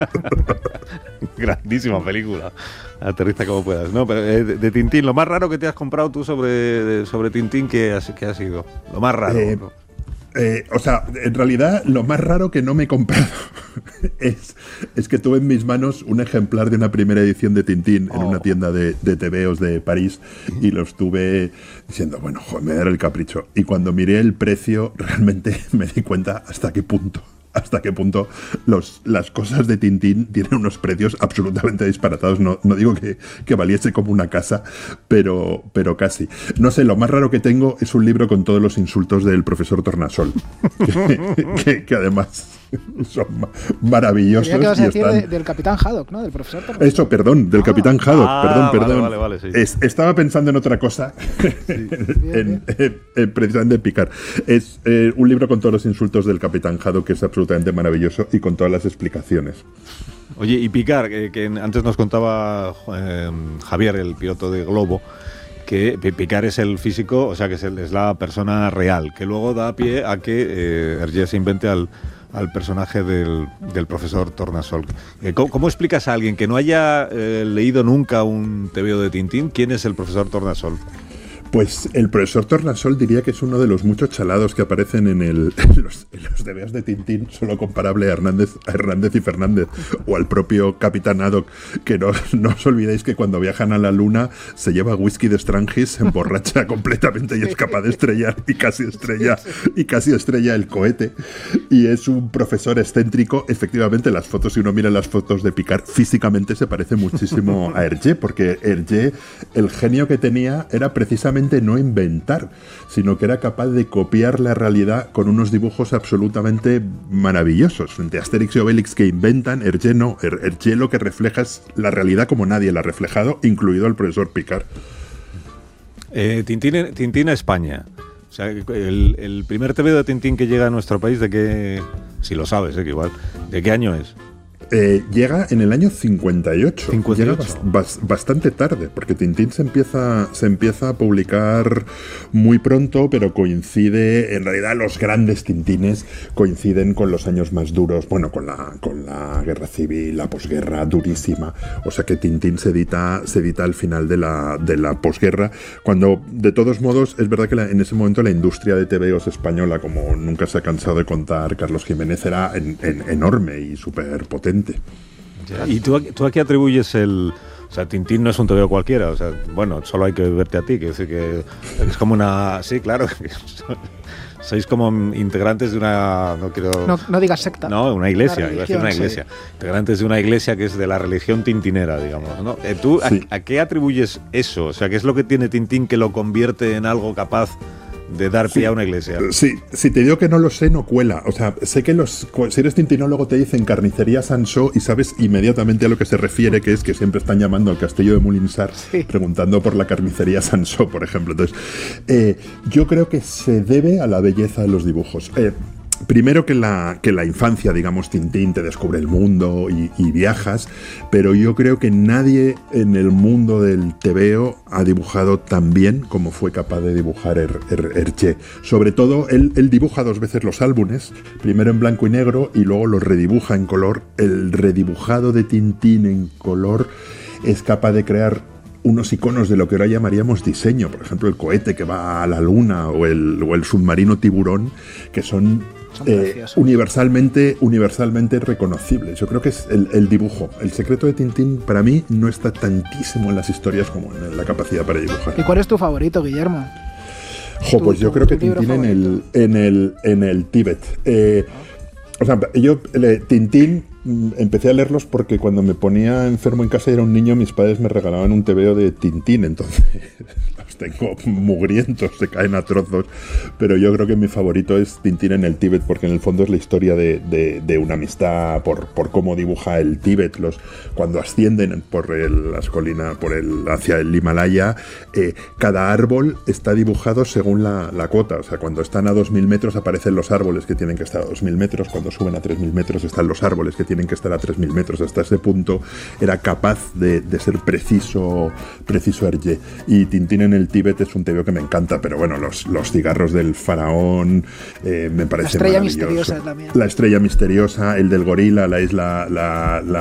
Grandísima película. Aterriza como puedas. No, pero de Tintín, lo más raro que te has comprado tú sobre Tintín, ¿qué ha sido? Lo más raro. ¿No? O sea, en realidad lo más raro que no me he comprado es que tuve en mis manos un ejemplar de una primera edición de Tintín en una tienda de TVOs de París y lo estuve diciendo, bueno, joder, me daré el capricho. Y cuando miré el precio, realmente me di cuenta hasta qué punto las cosas de Tintín tienen unos precios absolutamente disparatados. No digo que valiese como una casa, pero casi. No sé, lo más raro que tengo es un libro con todos los insultos del profesor Tornasol, que además son maravillosos. Creía que vas a decir del Capitán Haddock, ¿no? Del profesor Tornasol. Eso, perdón, del Capitán Haddock, perdón. Vale, sí. Estaba pensando en otra cosa, sí. precisamente en Picard. Es un libro con todos los insultos del Capitán Haddock, que es absolutamente maravilloso y con todas las explicaciones. Oye, y Picard, que antes nos contaba Javier, el piloto de Globo, que Picard es el físico, o sea, que es la persona real, que luego da pie a que Hergé se invente al personaje del profesor Tornasol. ¿Cómo explicas a alguien que no haya leído nunca un TVO de Tintín quién es el profesor Tornasol? Pues el profesor Tornasol diría que es uno de los muchos chalados que aparecen en los TVOs de Tintín, solo comparable a Hernández y Fernández o al propio Capitán Haddock, que no os olvidéis que cuando viajan a la luna se lleva whisky de Strangis, se emborracha completamente y es capaz de estrellar y casi estrella el cohete, y es un profesor excéntrico. Efectivamente, las fotos, si uno mira las fotos de Picard, físicamente se parece muchísimo a Hergé, porque Hergé, el genio que tenía era precisamente no inventar, sino que era capaz de copiar la realidad con unos dibujos absolutamente maravillosos. Frente a Asterix y Obelix, que inventan, Hergé no. Hergé lo que refleja es la realidad como nadie la ha reflejado, incluido el profesor Picard. Tintín a España. O sea, el primer TVO de Tintín que llega a nuestro país, ¿de qué? Si lo sabes, que igual. ¿De qué año es? Llega en el año 58. Llega bastante tarde, porque Tintín se empieza a publicar muy pronto, pero coincide, en realidad los grandes Tintines coinciden con los años más duros, bueno, con la guerra civil, la posguerra durísima. O sea que Tintín se edita al final de la posguerra, cuando de todos modos es verdad que en ese momento la industria de TVOs española, como nunca se ha cansado de contar Carlos Jiménez, era enorme y súper potente. ¿Y tú a qué atribuyes o sea, Tintín no es un TVO cualquiera, o sea, bueno, solo hay que verte a ti, que es como una... Sí, claro, sois como integrantes de una... No digas secta. No, una iglesia, religión, iba a decir una iglesia. Sí. Integrantes de una iglesia que es de la religión tintinera, digamos, ¿no? ¿Tú sí. ¿A qué atribuyes eso? O sea, ¿qué es lo que tiene Tintín que lo convierte en algo capaz de dar pie a una iglesia? Sí, si te digo que no lo sé, no cuela. O sea, sé que si eres tintinólogo te dicen carnicería Sansó y sabes inmediatamente a lo que se refiere, que es que siempre están llamando al castillo de Molinsart, sí, preguntando por la carnicería Sansó, por ejemplo. Entonces, yo creo que se debe a la belleza de los dibujos. Primero que la infancia, digamos, Tintín te descubre el mundo y viajas, pero yo creo que nadie en el mundo del TVO ha dibujado tan bien como fue capaz de dibujar Hergé. Sobre todo, él dibuja dos veces los álbumes, primero en blanco y negro y luego los redibuja en color. El redibujado de Tintín en color es capaz de crear unos iconos de lo que ahora llamaríamos diseño, por ejemplo el cohete que va a la luna o el submarino tiburón, que son universalmente reconocibles. Yo creo que es el dibujo. El secreto de Tintín para mí no está tantísimo en las historias como en la capacidad para dibujar. ¿Y cuál es tu favorito, Guillermo? Pues yo creo que Tintín en el Tíbet. O sea, Tintín empecé a leerlos porque cuando me ponía enfermo en casa y era un niño, mis padres me regalaban un TVO de Tintín, entonces los tengo mugrientos, se caen a trozos, pero yo creo que mi favorito es Tintín en el Tíbet, porque en el fondo es la historia de una amistad por cómo dibuja el Tíbet. Cuando ascienden por las colinas, hacia el Himalaya, cada árbol está dibujado según la cota. O sea, cuando están a 2.000 metros aparecen los árboles que tienen que estar a 2.000 metros, cuando suben a 3.000 metros están los árboles que tienen que estar a 3.000 metros. Hasta ese punto era capaz de ser preciso Hergé. Y Tintín en el Tíbet es un TVO que me encanta, pero bueno, los cigarros del faraón me parece La estrella maravilloso. misteriosa también. La estrella misteriosa, el del gorila, la isla, la